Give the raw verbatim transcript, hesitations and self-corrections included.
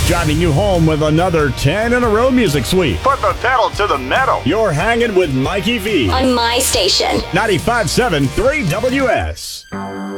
driving you home with another ten in a row music sweep. Put the pedal to the metal. You're hanging with Mikey V on my station. ninety-five point seven three W S.